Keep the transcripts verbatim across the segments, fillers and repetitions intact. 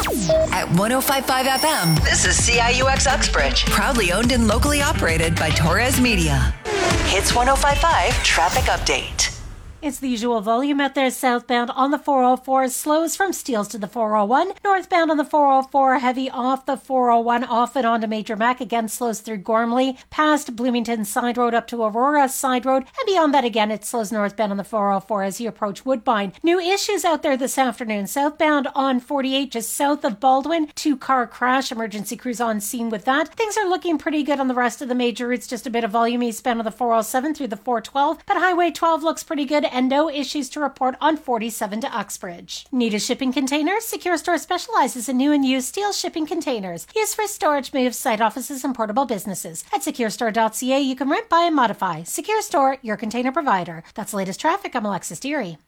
At one oh five point five F M, this is C I U X Uxbridge. Proudly owned and locally operated by Torres Media. Hits one oh five point five Traffic Update. It's the usual volume out there southbound on the four oh four, slows from Steeles to the four oh one. Northbound on the four oh four, heavy off the four oh one, off and onto Major Mac, again slows through Gormley, past Bloomington Side Road up to Aurora Side Road, and beyond that again it slows northbound on the four oh four as you approach Woodbine. New issues out there this afternoon. Southbound on forty-eight, just south of Baldwin, two-car crash, emergency crews on scene with that. Things are looking pretty good on the rest of the major routes, just a bit of volume eastbound on the four oh seven through the four twelve, but Highway twelve looks pretty good, and no issues to report on forty-seven to Uxbridge. Need a shipping container? Secure Store specializes in new and used steel shipping containers, used for storage made of site offices and portable businesses. At secure store dot c a, you can rent, buy, and modify. Secure Store, your container provider. That's the latest traffic. I'm Alexis Deary.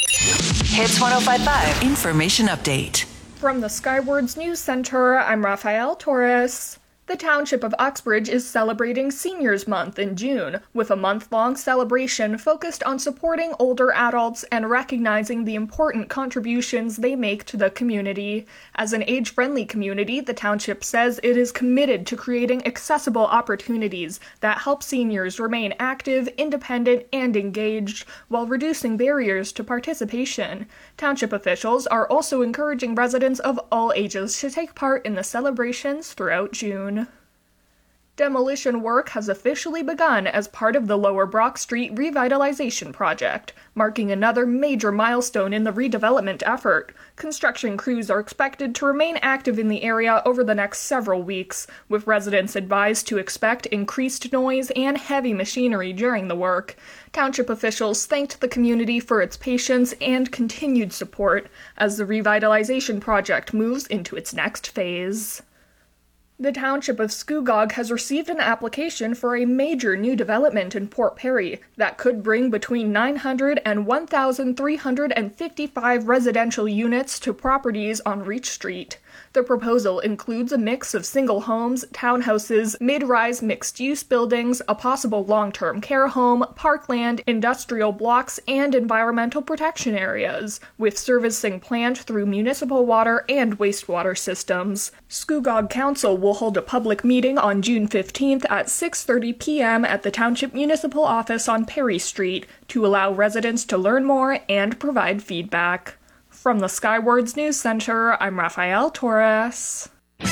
Hits one oh five point five Information Update. From the Skywards News Center, I'm Rafael Torres. The Township of Uxbridge is celebrating Seniors Month in June, with a month-long celebration focused on supporting older adults and recognizing the important contributions they make to the community. As an age-friendly community, the Township says it is committed to creating accessible opportunities that help seniors remain active, independent, and engaged, while reducing barriers to participation. Township officials are also encouraging residents of all ages to take part in the celebrations throughout June. Demolition work has officially begun as part of the Lower Brock Street revitalization project, marking another major milestone in the redevelopment effort. Construction crews are expected to remain active in the area over the next several weeks, with residents advised to expect increased noise and heavy machinery during the work. Township officials thanked the community for its patience and continued support as the revitalization project moves into its next phase. The Township of Scugog has received an application for a major new development in Port Perry that could bring between nine hundred and one thousand three hundred fifty-five residential units to properties on Reach Street. The proposal includes a mix of single homes, townhouses, mid-rise mixed-use buildings, a possible long-term care home, parkland, industrial blocks, and environmental protection areas, with servicing planned through municipal water and wastewater systems. Scugog Council will hold a public meeting on June fifteenth at six thirty p.m. at the Township Municipal Office on Perry Street to allow residents to learn more and provide feedback. From the Skywards News Center, I'm Rafael Torres.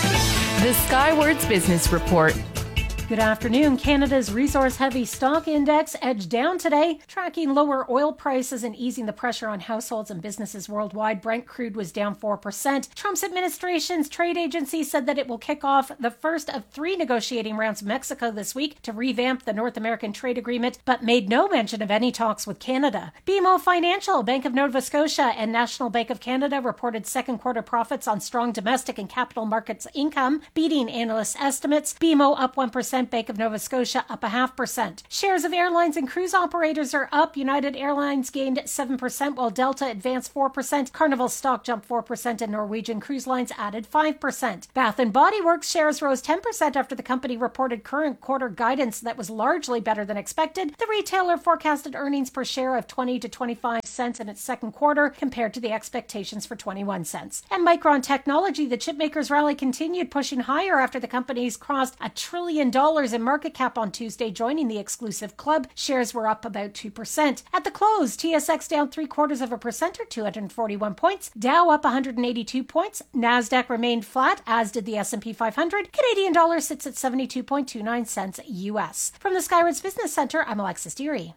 The Skywards Business Report. Good afternoon. Canada's resource-heavy stock index edged down today, tracking lower oil prices and easing the pressure on households and businesses worldwide. Brent crude was down four percent. Trump's administration's trade agency said that it will kick off the first of three negotiating rounds with Mexico this week to revamp the North American trade agreement, but made no mention of any talks with Canada. B M O Financial, Bank of Nova Scotia, and National Bank of Canada reported second quarter profits on strong domestic and capital markets income, beating analysts' estimates. B M O up one percent. Bank of Nova Scotia up a half percent. Shares of airlines and cruise operators are up. United Airlines gained seven percent while Delta advanced four percent. Carnival stock jumped four percent and Norwegian Cruise Lines added five percent. Bath and Body Works shares rose ten percent after the company reported current quarter guidance that was largely better than expected. The retailer forecasted earnings per share of twenty to twenty-five cents in its second quarter compared to the expectations for twenty-one cents. And Micron Technology, the chipmaker's rally continued, pushing higher after the company's crossed a trillion dollars in market cap on Tuesday, joining the exclusive club. Shares were up about two percent. At the close, T S X down three quarters of a percent or two hundred forty-one points. Dow up one hundred eighty-two points. NASDAQ remained flat, as did the S and P five hundred. Canadian dollar sits at seventy-two point two nine cents U S. From the Skywards Business Center, I'm Alexis Deary.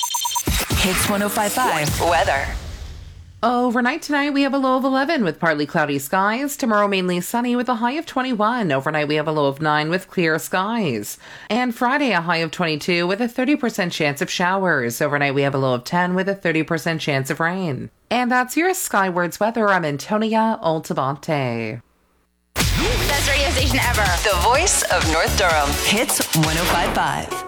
Hits one oh five point five Weather. Overnight tonight, we have a low of eleven with partly cloudy skies. Tomorrow, mainly sunny with a high of twenty-one. Overnight, we have a low of nine with clear skies. And Friday, a high of twenty-two with a thirty percent chance of showers. Overnight, we have a low of ten with a thirty percent chance of rain. And that's your Skywards weather. I'm Antonia Altabante. Best radio station ever. The voice of North Durham. Hits one oh five point five.